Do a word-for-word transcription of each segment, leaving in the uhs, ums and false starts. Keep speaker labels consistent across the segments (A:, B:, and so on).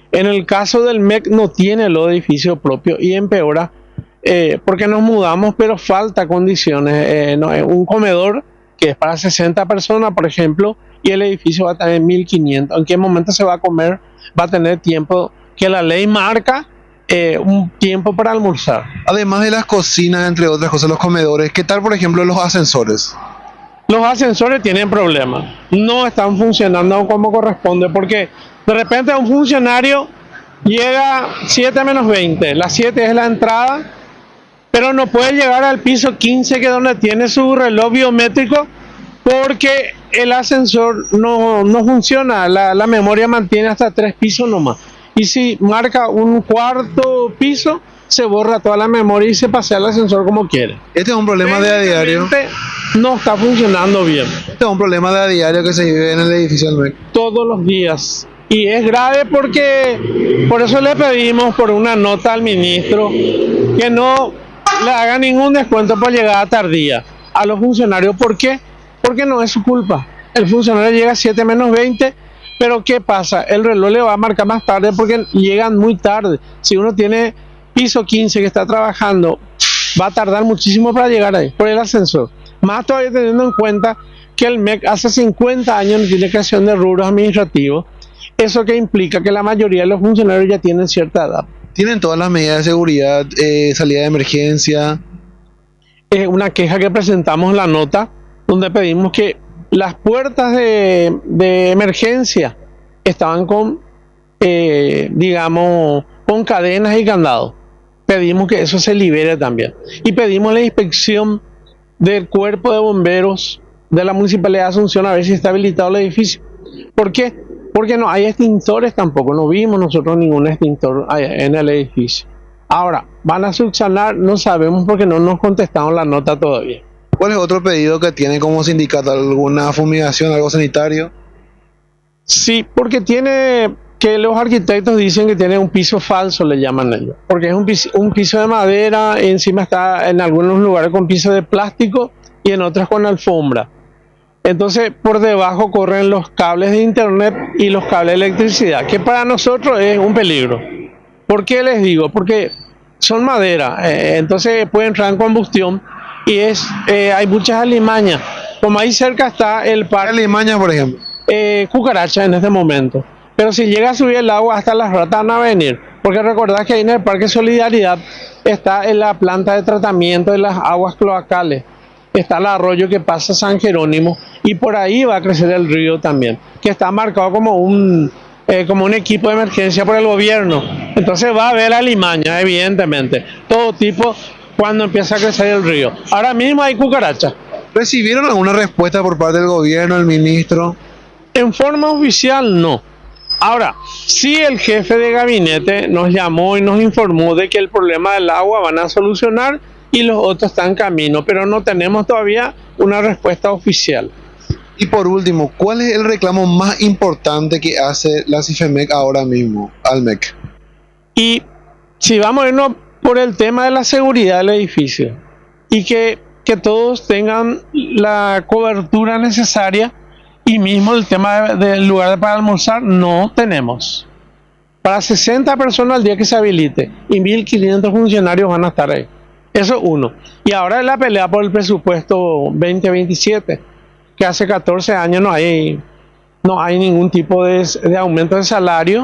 A: En el caso del M E C no tiene el edificio propio y empeora eh, porque nos mudamos, pero falta condiciones. Eh, no, un comedor que es para sesenta personas, por ejemplo, y el edificio va a tener mil quinientos. ¿En qué momento se va a comer? Va a tener tiempo que la ley marca, eh, un tiempo para almorzar.
B: Además de las cocinas, entre otras cosas, los comedores, ¿qué tal, por ejemplo, los ascensores?
A: Los ascensores tienen problemas, no están funcionando como corresponde, porque de repente un funcionario llega siete menos veinte, las siete es la entrada, pero no puede llegar al piso quince, que es donde tiene su reloj biométrico, porque el ascensor no, no funciona, la, la memoria mantiene hasta tres pisos nomás. Y si marca un cuarto piso, se borra toda la memoria y se pasea el ascensor como quiere.
B: Este es un problema de a diario.
A: No está funcionando bien.
B: Este es un problema de a diario que se vive en el edificio del M E C.
A: Todos los días. Y es grave porque por eso le pedimos por una nota al ministro que no le haga ningún descuento por llegada tardía a los funcionarios. ¿Por qué? Porque no es su culpa. El funcionario llega a siete menos veinte, pero ¿qué pasa? El reloj le va a marcar más tarde porque llegan muy tarde. Si uno tiene piso quince que está trabajando, va a tardar muchísimo para llegar ahí, por el ascensor. Más todavía teniendo en cuenta que el M E C hace cincuenta años no tiene creación de rubros administrativos, eso que implica que la mayoría de los funcionarios ya tienen cierta edad.
B: Tienen todas las medidas de seguridad, eh, salida de emergencia.
A: Es una queja que presentamos en la nota, donde pedimos que las puertas de, de emergencia estaban con, eh, digamos, con cadenas y candados. Pedimos que eso se libere también. Y pedimos la inspección del cuerpo de bomberos de la Municipalidad de Asunción a ver si está habilitado el edificio. ¿Por qué? Porque no hay extintores tampoco, no vimos nosotros ningún extintor en el edificio. Ahora, ¿van a subsanar? No sabemos porque no nos contestaron la nota todavía.
B: ¿Cuál es otro pedido que tiene como sindicato? ¿Alguna fumigación, algo sanitario?
A: Sí, porque tiene que los arquitectos dicen que tiene un piso falso, le llaman ellos, porque es un piso, un piso de madera, encima está en algunos lugares con piso de plástico y en otras con alfombra. Entonces por debajo corren los cables de internet y los cables de electricidad, que para nosotros es un peligro. ¿Por qué les digo? Porque son madera, eh, entonces puede entrar en combustión y es eh, hay muchas alimañas. Como ahí cerca está el parque.
B: ¿Alimañas, por ejemplo?
A: Eh, cucarachas en este momento. Pero si llega a subir el agua, hasta las ratas van a venir. Porque recordad que ahí en el Parque Solidaridad está en la planta de tratamiento de las aguas cloacales. Está el arroyo que pasa San Jerónimo y por ahí va a crecer el río también, que está marcado como un, eh, como un equipo de emergencia por el gobierno. Entonces va a haber alimaña, evidentemente. Todo tipo cuando empieza a crecer el río. Ahora mismo hay cucarachas.
B: ¿Recibieron alguna respuesta por parte del gobierno, el ministro?
A: En forma oficial no. Ahora, sí, el jefe de gabinete nos llamó y nos informó de que el problema del agua van a solucionar y los otros están en camino, pero no tenemos todavía una respuesta oficial.
B: Y por último, ¿cuál es el reclamo más importante que hace la CIFEMEC ahora mismo al M E C?
A: Y si vamos a irnos por el tema de la seguridad del edificio y que, que todos tengan la cobertura necesaria. Y mismo el tema del lugar para almorzar no tenemos. Para sesenta personas al día que se habilite y mil quinientos funcionarios van a estar ahí. Eso es uno. Y ahora es la pelea por el presupuesto veinte veintisiete, que hace catorce años no hay, no hay ningún tipo de, de aumento de salario.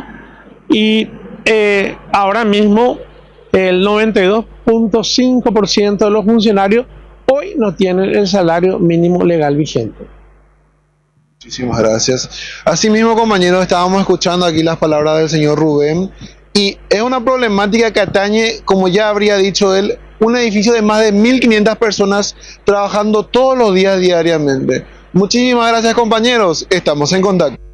A: Y eh, ahora mismo el noventa y dos punto cinco por ciento de los funcionarios hoy no tienen el salario mínimo legal vigente.
B: Muchísimas gracias. Asimismo, compañeros, estábamos escuchando aquí las palabras del señor Rubén y es una problemática que atañe, como ya habría dicho él, un edificio de más de mil quinientas personas trabajando todos los días diariamente. Muchísimas gracias, compañeros. Estamos en contacto.